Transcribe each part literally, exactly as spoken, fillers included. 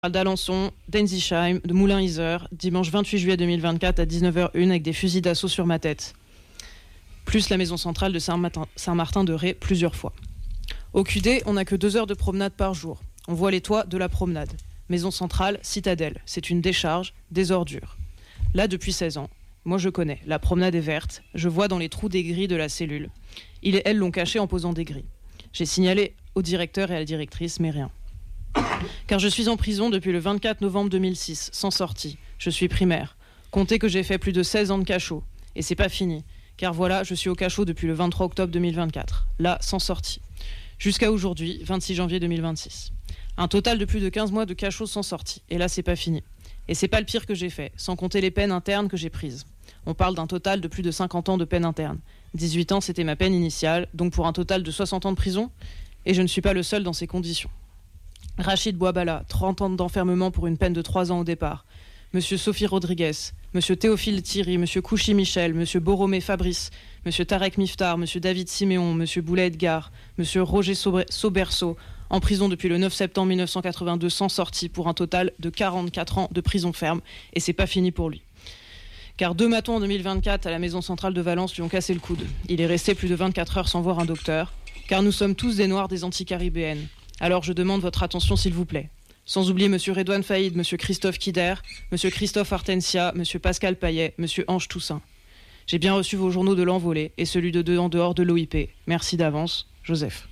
d'Alençon, d'Ensisheim, de Moulins-Iser, dimanche vingt-huit juillet deux mille vingt-quatre à dix-neuf heures une avec des fusils d'assaut sur ma tête. Plus la maison centrale de Saint-Martin-de-Ré plusieurs fois. Au Q D, on n'a que deux heures de promenade par jour. On voit les toits de la promenade. Maison centrale, citadelle. C'est une décharge, des ordures. Là, depuis seize ans. Moi, je connais. La promenade est verte. Je vois dans les trous des grilles de la cellule. Il et elle l'ont caché en posant des grilles. J'ai signalé au directeur et à la directrice, mais rien. Car je suis en prison depuis le vingt-quatre novembre deux mille six, sans sortie. Je suis primaire. Comptez que j'ai fait plus de seize ans de cachot. Et c'est pas fini. Car voilà, je suis au cachot depuis le vingt-trois octobre deux mille vingt-quatre. Là, sans sortie. Jusqu'à aujourd'hui, vingt-six janvier deux mille vingt-six. Un total de plus de quinze mois de cachot sans sortie. Et là, c'est pas fini. Et c'est pas le pire que j'ai fait, sans compter les peines internes que j'ai prises. On parle d'un total de plus de cinquante ans de peine interne. dix-huit ans, c'était ma peine initiale, donc pour un total de soixante ans de prison. Et je ne suis pas le seul dans ces conditions. Rachid Bouabala, trente ans d'enfermement pour une peine de trois ans au départ. Monsieur Sophie Rodriguez, Monsieur Théophile Thierry, Monsieur Kouchi Michel, Monsieur Boromé Fabrice, Monsieur Tarek Miftar, Monsieur David Siméon, Monsieur Boulet Edgar, Monsieur Roger Soberso, en prison depuis le neuf septembre mille neuf cent quatre-vingt-deux sans sortie pour un total de quarante-quatre ans de prison ferme. Et c'est pas fini pour lui. Car deux matons en deux mille vingt-quatre à la maison centrale de Valence lui ont cassé le coude. Il est resté plus de vingt-quatre heures sans voir un docteur. Car nous sommes tous des Noirs des Antilles-Caribéennes. Alors je demande votre attention s'il vous plaît. Sans oublier Monsieur Redouane Faïd, Monsieur Christophe Kider, Monsieur Christophe Artensia, Monsieur Pascal Payet, Monsieur Ange Toussaint. J'ai bien reçu vos journaux de l'envolée et celui de deux en dehors de l'O I P. Merci d'avance, Joseph.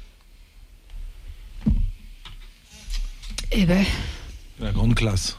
Eh ben... La grande classe.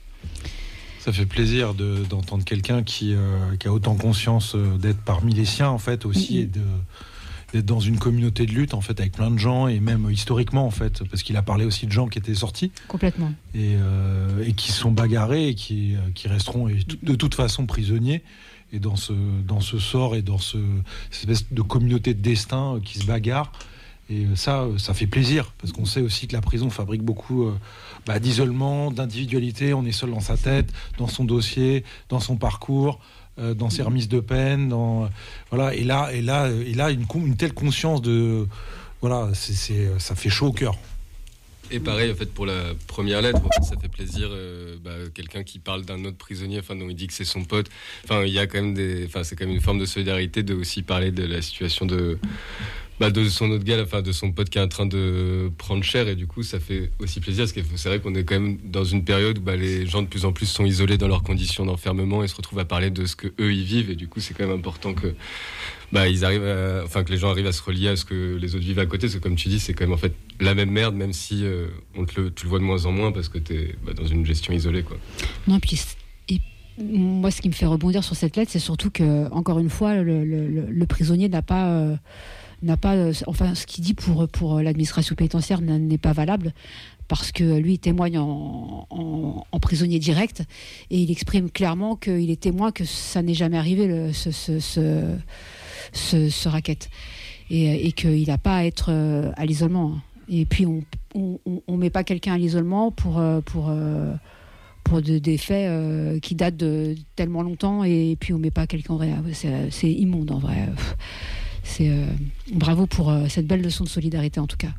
Ça fait plaisir de, d'entendre quelqu'un qui, euh, qui a autant conscience d'être parmi les siens, en fait, aussi, mmh. et de... d'être dans une communauté de lutte en fait avec plein de gens et même historiquement en fait parce qu'il a parlé aussi de gens qui étaient sortis complètement et, euh, et qui se sont bagarrés et qui, qui resteront et tout, de toute façon prisonniers et dans ce, dans ce sort et dans ce, cette espèce de communauté de destin qui se bagarre et ça, ça fait plaisir parce qu'on sait aussi que la prison fabrique beaucoup euh, bah, d'isolement, d'individualité. On est seul dans sa tête, dans son dossier, dans son parcours, euh, dans ses remises de peine, dans voilà. Et là, et là, et là, une, une telle conscience de voilà, c'est, c'est, ça fait chaud au cœur. Et pareil, en fait, pour la première lettre, en fait, ça fait plaisir. Euh, bah, quelqu'un qui parle d'un autre prisonnier, enfin, dont il dit que c'est son pote. Enfin, il y a quand même des, enfin, c'est quand même une forme de solidarité de aussi parler de la situation de. Bah de son autre gars, enfin de son pote qui est en train de prendre cher et du coup ça fait aussi plaisir parce que c'est vrai qu'on est quand même dans une période où bah, les gens de plus en plus sont isolés dans leurs conditions d'enfermement et se retrouvent à parler de ce que eux ils vivent et du coup c'est quand même important que bah ils arrivent à, enfin que les gens arrivent à se relier à ce que les autres vivent à côté parce que comme tu dis c'est quand même en fait la même merde même si euh, on te le, tu le vois de moins en moins parce que t'es bah, dans une gestion isolée quoi. Non puis et moi ce qui me fait rebondir sur cette lettre c'est surtout que encore une fois le, le, le, le prisonnier n'a pas euh, n'a pas, enfin, ce qu'il dit pour, pour l'administration pénitentiaire n'est pas valable parce que lui, il témoigne en, en, en prisonnier direct et il exprime clairement qu'il est témoin que ça n'est jamais arrivé, le, ce, ce, ce, ce, ce racket. Et, et qu'il n'a pas à être à l'isolement. Et puis, on ne met pas quelqu'un à l'isolement pour... pour pour de, des faits euh, qui datent de tellement longtemps et puis on met pas quelqu'un en vrai. C'est, c'est immonde en vrai. C'est euh, bravo pour euh, cette belle leçon de solidarité en tout cas.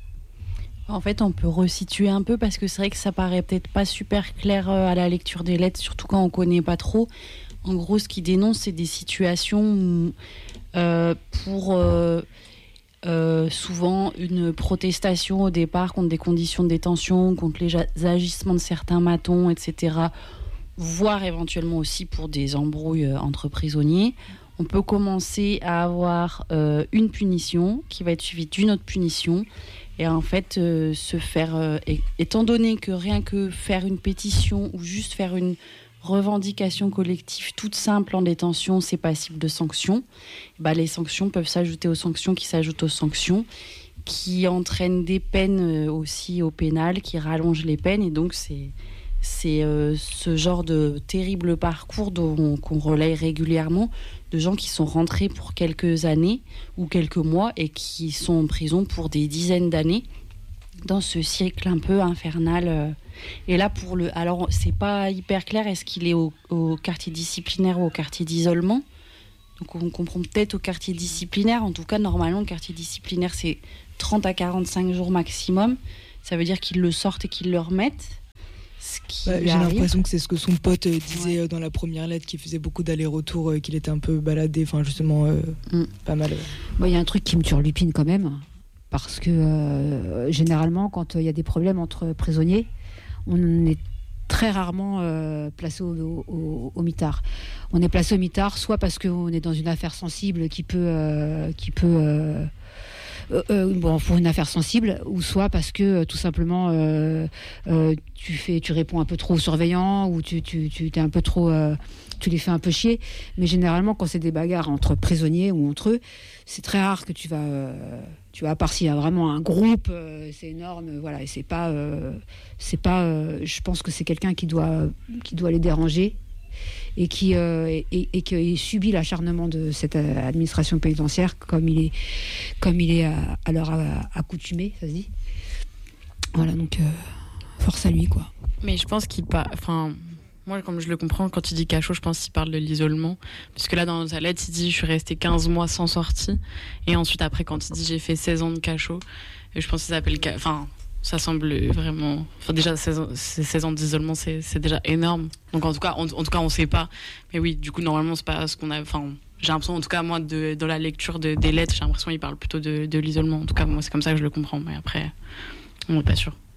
En fait, on peut resituer un peu parce que c'est vrai que ça paraît peut-être pas super clair euh, à la lecture des lettres, surtout quand on connaît pas trop. En gros, ce qu'il dénonce, c'est des situations euh, pour euh, euh, souvent une protestation au départ contre des conditions de détention, contre les agissements de certains matons, et cetera. Voire éventuellement aussi pour des embrouilles entre prisonniers. On peut commencer à avoir euh, une punition qui va être suivie d'une autre punition et en fait euh, se faire euh, et, étant donné que rien que faire une pétition ou juste faire une revendication collective toute simple en détention c'est passible de sanctions, bah, les sanctions peuvent s'ajouter aux sanctions qui s'ajoutent aux sanctions qui entraînent des peines aussi au pénal qui rallongent les peines et donc c'est C'est euh, ce genre de terrible parcours dont, qu'on relaye régulièrement de gens qui sont rentrés pour quelques années ou quelques mois et qui sont en prison pour des dizaines d'années dans ce siècle un peu infernal. Et là, pour le, alors c'est pas hyper clair, est-ce qu'il est au, au quartier disciplinaire ou au quartier d'isolement ? Donc on comprend peut-être au quartier disciplinaire. En tout cas, normalement, le quartier disciplinaire, c'est trente à quarante-cinq jours maximum. Ça veut dire qu'ils le sortent et qu'ils le remettent. ce qui Bah, j'ai arrive. l'impression que c'est ce que son pote euh, disait euh, dans la première lettre, qu'il faisait beaucoup d'allers-retours, euh, qu'il était un peu baladé, enfin justement euh, Mm. pas mal. euh. Moi, il y a un truc qui me turlupine quand même, parce que euh, généralement, quand il y a des problèmes entre prisonniers, on est très rarement euh, placé au, au, au, au mitard. On est placé au mitard, soit parce qu'on est dans une affaire sensible qui peut, euh, qui peut euh, euh, euh, bon, pour une affaire sensible, ou soit parce que euh, tout simplement euh, euh, tu fais, tu réponds un peu trop aux surveillants, ou tu, tu, tu t'es un peu trop, euh, tu les fais un peu chier. Mais généralement, quand c'est des bagarres entre prisonniers ou entre eux, c'est très rare que tu vas, euh, tu vois, à part s'il y a vraiment un groupe, euh, c'est énorme, voilà, et c'est pas, euh, c'est pas, euh, je pense que c'est quelqu'un qui doit, qui doit les déranger. Et qui euh, et, et, et qui subit l'acharnement de cette euh, administration pénitentiaire comme il est comme il est à, à leur à- accoutumé, ça se dit. Voilà, donc euh, force à lui, quoi. Mais je pense qu'il pas. Enfin, moi, comme je le comprends, quand il dit cachot, je pense qu'il parle de l'isolement. Parce que là, dans sa lettre, il dit je suis resté quinze mois sans sortie. Et ensuite, après, quand il dit j'ai fait seize ans de cachot, et je pense qu'il s'appelle. ca- Enfin, ça semble vraiment. Enfin, déjà, seize ans, c'est seize ans d'isolement, c'est, c'est déjà énorme. Donc, en tout cas, en, en tout cas, on sait pas. Mais oui, du coup, normalement, c'est pas ce qu'on a. Enfin, j'ai l'impression, en tout cas, moi, de, dans la lecture de, des lettres, j'ai l'impression qu'il parle plutôt de, de l'isolement. En tout cas, moi, c'est comme ça que je le comprends. Mais après, on n'est pas sûr.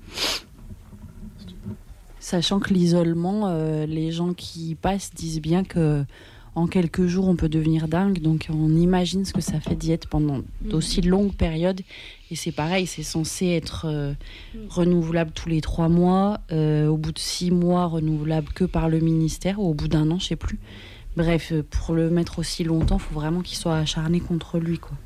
Sachant que l'isolement, euh, les gens qui y passent disent bien que en quelques jours, on peut devenir dingue. Donc, on imagine ce que ça fait d'y être pendant d'aussi longues périodes. Et c'est pareil, c'est censé être euh, renouvelable tous les trois mois. Euh, au bout de six mois, renouvelable que par le ministère, ou au bout d'un an, je sais plus. Bref, euh, pour le mettre aussi longtemps, il faut vraiment qu'il soit acharné contre lui, quoi.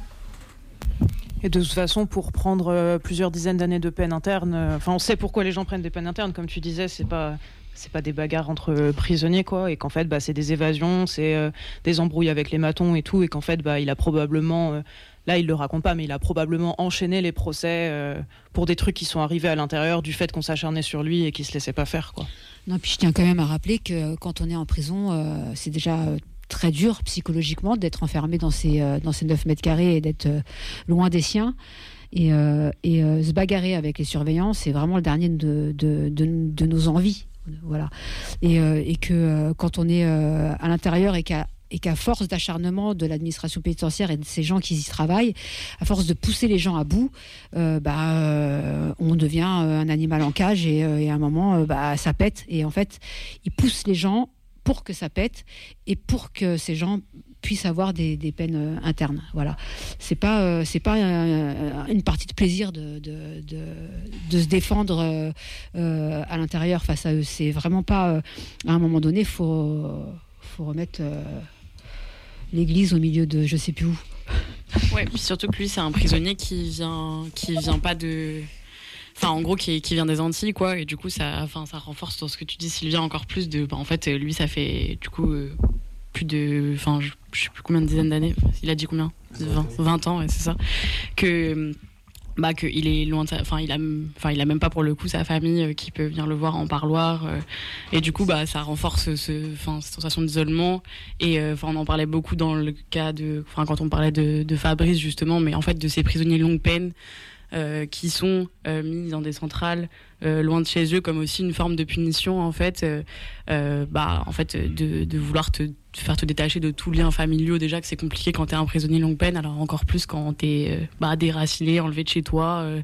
Et de toute façon, pour prendre euh, plusieurs dizaines d'années de peine interne, euh, enfin, on sait pourquoi les gens prennent des peines internes, comme tu disais, c'est pas, c'est pas des bagarres entre euh, prisonniers, quoi, et qu'en fait, bah, c'est des évasions, c'est euh, des embrouilles avec les matons et tout, et qu'en fait, bah, il a probablement, euh, là, il le raconte pas, mais il a probablement enchaîné les procès euh, pour des trucs qui sont arrivés à l'intérieur du fait qu'on s'acharnait sur lui et qu'il se laissait pas faire, quoi. Non, puis je tiens quand même à rappeler que quand on est en prison, euh, c'est déjà euh, très dur psychologiquement d'être enfermé dans ces, euh, dans ces neuf mètres carrés et d'être euh, loin des siens. Et, euh, et euh, se bagarrer avec les surveillants, c'est vraiment le dernier de, de, de, de nos envies. Voilà. Et, euh, et que euh, quand on est euh, à l'intérieur et qu'à et qu'à force d'acharnement de l'administration pénitentiaire et de ces gens qui y travaillent, à force de pousser les gens à bout, euh, bah, euh, on devient euh, un animal en cage et, euh, et à un moment, euh, bah, ça pète. Et en fait, ils poussent les gens pour que ça pète et pour que ces gens puissent avoir des, des peines euh, internes. Voilà. C'est pas, euh, c'est pas euh, une partie de plaisir de, de, de, de se défendre euh, euh, à l'intérieur face à eux. C'est vraiment pas... Euh, à un moment donné, il faut, faut remettre... Euh, l'église au milieu de je sais plus où. Ouais, puis surtout que lui, c'est un prisonnier qui vient, qui vient pas de. Enfin, en gros, qui, qui vient des Antilles, quoi. Et du coup, ça, enfin, ça renforce dans ce que tu dis, Sylvia, encore plus de. Bah, en fait, lui, ça fait du coup euh, plus de. Enfin, je, je sais plus combien de dizaines d'années. Il a dit combien vingt, vingt ans, ouais, c'est ça. Que. Bah, qu'il est loin de sa... Enfin, il a... enfin, il a même pas pour le coup sa famille euh, qui peut venir le voir en parloir. Euh, et du coup, bah, ça renforce ce... enfin, cette sensation d'isolement. Et euh, enfin, on en parlait beaucoup dans le cas de... Enfin, quand on parlait de, de Fabrice, justement, mais en fait, de ces prisonniers longue peine euh, qui sont euh, mis dans des centrales euh, loin de chez eux, comme aussi une forme de punition, en fait. Euh, euh, bah, en fait, de, de vouloir te faire te détacher de tout lien familial, déjà que c'est compliqué quand t'es un prisonnier longue peine, alors encore plus quand t'es euh, bah, déraciné, enlevé de chez toi euh,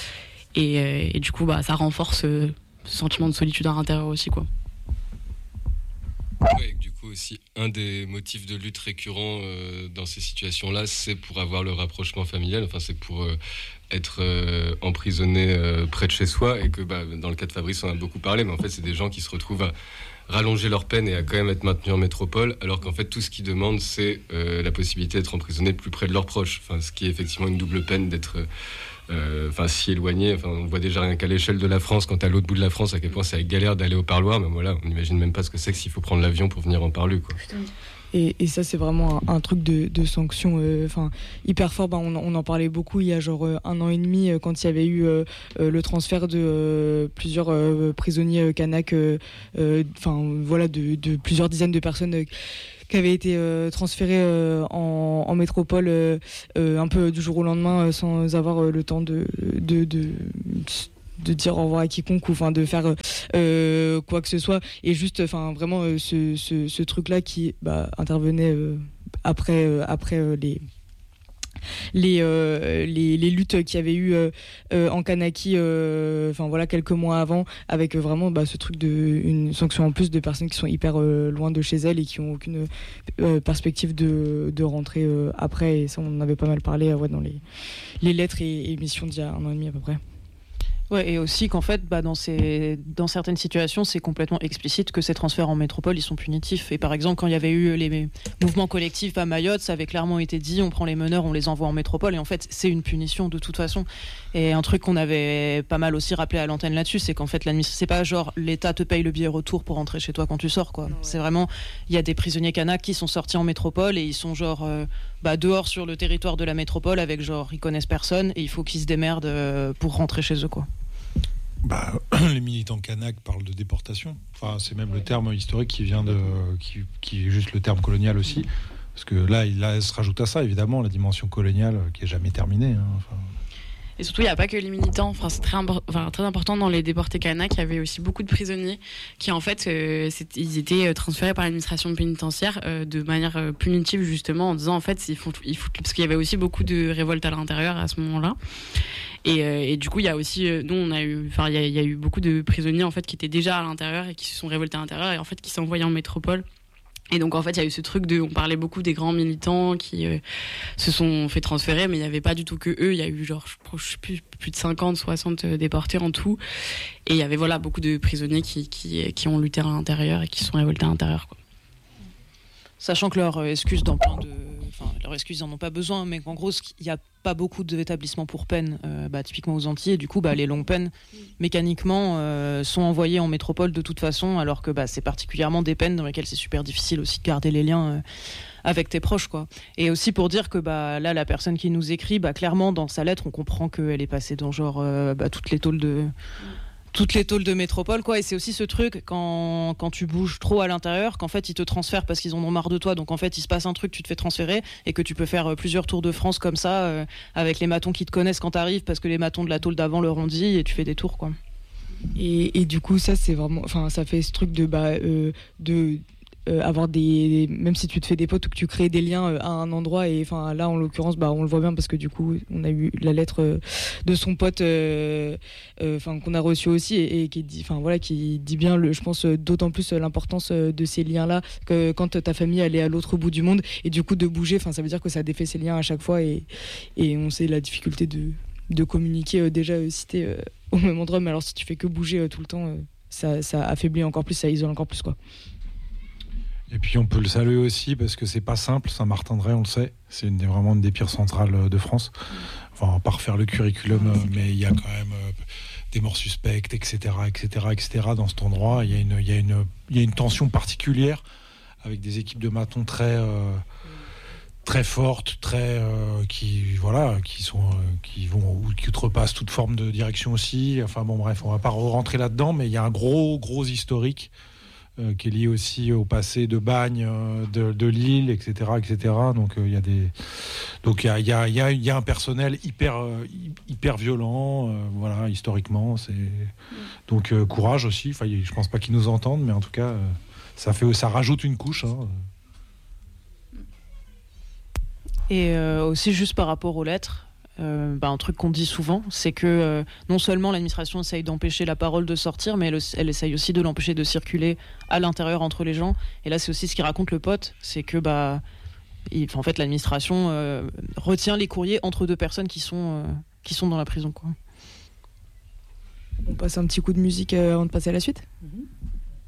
et, euh, et du coup bah, ça renforce euh, ce sentiment de solitude à l'intérieur aussi, quoi. Ouais, et du coup aussi un des motifs de lutte récurrents euh, dans ces situations-là, c'est pour avoir le rapprochement familial, enfin c'est pour euh, être euh, emprisonné euh, près de chez soi, et que bah, dans le cas de Fabrice on a beaucoup parlé, mais en fait c'est des gens qui se retrouvent à rallonger leur peine et à quand même être maintenus en métropole, alors qu'en fait tout ce qu'ils demandent c'est euh, la possibilité d'être emprisonnés plus près de leurs proches, enfin, ce qui est effectivement une double peine d'être euh, enfin, si éloigné. Enfin, on voit déjà rien qu'à l'échelle de la France, quand t'es à l'autre bout de la France, à quel point c'est galère d'aller au parloir, mais voilà, on n'imagine même pas ce que c'est que s'il faut prendre l'avion pour venir en parler, quoi. Et, et ça, c'est vraiment un, un truc de, de sanction euh, hyper fort. Bah, on, on en parlait beaucoup il y a genre euh, un an et demi, euh, quand il y avait eu euh, euh, le transfert de euh, plusieurs euh, prisonniers euh, kanaks, euh, euh, voilà, de, de plusieurs dizaines de personnes euh, qui avaient été euh, transférées euh, en, en métropole euh, euh, un peu du jour au lendemain, euh, sans avoir euh, le temps de... de, de de dire au revoir à quiconque ou enfin de faire euh, quoi que ce soit, et juste enfin vraiment euh, ce, ce, ce truc là qui bah, intervenait euh, après euh, après euh, les Les, euh, les, les luttes qu'il y avait eu euh, euh, en Kanaki euh, enfin voilà quelques mois avant, avec euh, vraiment bah, ce truc de une sanction en plus de personnes qui sont hyper euh, loin de chez elles et qui ont aucune euh, perspective de, de rentrer euh, après, et ça on en avait pas mal parlé euh, ouais, dans les, les lettres et émissions d'il y a un an et demi à peu près. Ouais, et aussi qu'en fait, bah, dans, ces, dans certaines situations, c'est complètement explicite que ces transferts en métropole, ils sont punitifs. Et par exemple, quand il y avait eu les mouvements collectifs à Mayotte, ça avait clairement été dit, on prend les meneurs, on les envoie en métropole. Et en fait, c'est une punition de toute façon. Et un truc qu'on avait pas mal aussi rappelé à l'antenne là-dessus, c'est qu'en fait, l'administration, c'est pas genre l'État te paye le billet retour pour rentrer chez toi quand tu sors, quoi. Ouais. C'est vraiment, il y a des prisonniers kanaks qui sont sortis en métropole et ils sont genre euh, bah, dehors sur le territoire de la métropole avec genre, ils connaissent personne et il faut qu'ils se démerdent euh, pour rentrer chez eux, quoi. Bah, les militants kanaks parlent de déportation. Enfin, c'est même le terme historique qui vient de, qui, qui est juste le terme colonial aussi, parce que là, il là, se rajoute à ça évidemment la dimension coloniale qui est jamais terminée. Hein. Enfin... Et surtout, il n'y a pas que les militants. Enfin, c'est très, impor- enfin, très important dans les déportés kanaks. Il y avait aussi beaucoup de prisonniers qui, en fait, euh, ils étaient transférés par l'administration pénitentiaire euh, de manière euh, punitive, justement, en disant, en fait, ils font, ils font, parce qu'il y avait aussi beaucoup de révoltes à l'intérieur à ce moment-là. Et, euh, et du coup, il y a aussi, euh, nous, on a eu, enfin, il y, y a eu beaucoup de prisonniers en fait qui étaient déjà à l'intérieur et qui se sont révoltés à l'intérieur et en fait qui sont envoyés en métropole. Et donc en fait, il y a eu ce truc de, on parlait beaucoup des grands militants qui euh, se sont fait transférer, mais il n'y avait pas du tout que eux. Il y a eu genre, je sais plus, plus de cinquante, soixante déportés en tout. Et il y avait voilà beaucoup de prisonniers qui, qui, qui ont lutté à l'intérieur et qui se sont révoltés à l'intérieur, quoi. Sachant que leurs excuses dans plein de, enfin leurs excuses ils en ont pas besoin, mais qu'en gros il y a pas beaucoup d'établissements pour peine, euh, bah, typiquement aux Antilles, et du coup bah, les longues peines mécaniquement euh, sont envoyées en métropole de toute façon, alors que bah, c'est particulièrement des peines dans lesquelles c'est super difficile aussi de garder les liens euh, avec tes proches, quoi. Et aussi pour dire que bah, là la personne qui nous écrit, bah, clairement dans sa lettre on comprend qu'elle est passée dans genre euh, bah, toutes les tôles de toutes les tôles de métropole, quoi. Et c'est aussi ce truc quand, quand tu bouges trop à l'intérieur, qu'en fait ils te transfèrent parce qu'ils en ont marre de toi, donc en fait il se passe un truc, tu te fais transférer et que tu peux faire plusieurs tours de France comme ça euh, avec les matons qui te connaissent quand t'arrives parce que les matons de la tôle d'avant leur ont dit, et tu fais des tours, quoi. Et, et du coup ça c'est vraiment, enfin ça fait ce truc de bah euh, de Euh, avoir des, même si tu te fais des potes ou que tu crées des liens euh, à un endroit, et enfin là en l'occurrence bah on le voit bien parce que du coup on a eu la lettre euh, de son pote euh, euh, enfin qu'on a reçu aussi, et, et qui dit enfin voilà qui dit bien le, je pense euh, d'autant plus euh, l'importance euh, de ces liens là que quand ta famille elle est à l'autre bout du monde, et du coup de bouger, enfin ça veut dire que ça défait ces liens à chaque fois, et, et on sait la difficulté de, de communiquer euh, déjà euh, si t'es euh, au même endroit, mais alors si tu fais que bouger euh, tout le temps euh, ça, ça affaiblit encore plus, ça isole encore plus, quoi. Et puis on peut le saluer aussi parce que c'est pas simple, Saint-Martin-de-Ré, on le sait, c'est une des, vraiment une des pires centrales de France. Enfin, on va pas refaire le curriculum, mais il y a quand même euh, des morts suspectes, et cetera, et cetera, et cetera dans cet endroit. Il y a une, il y a une, il y a une tension particulière avec des équipes de matons très, euh, très fortes, très, euh, qui, voilà, qui sont, euh, qui vont, ou qui outrepassent toute forme de direction aussi. Enfin bon, bref, on va pas rentrer là-dedans, mais il y a un gros, gros historique. Euh, qui est lié aussi au passé de Bagne, euh, de, de Lille, et cetera, et cetera. Donc il euh, y a des, donc il y a, y a, y a, y a un personnel hyper, euh, hyper violent, euh, voilà, historiquement. C'est donc euh, courage aussi. Enfin, je pense pas qu'ils nous entendent, mais en tout cas, euh, ça fait, ça rajoute une couche. Hein. Et euh, aussi juste par rapport aux lettres. Euh, bah, un truc qu'on dit souvent, c'est que euh, non seulement l'administration essaye d'empêcher la parole de sortir, mais elle, elle essaye aussi de l'empêcher de circuler à l'intérieur entre les gens. Et là, c'est aussi ce qu'il raconte le pote, c'est que bah, il, en fait, l'administration euh, retient les courriers entre deux personnes qui sont, euh, qui sont dans la prison, quoi. On passe un petit coup de musique euh, avant de passer à la suite. Mm-hmm.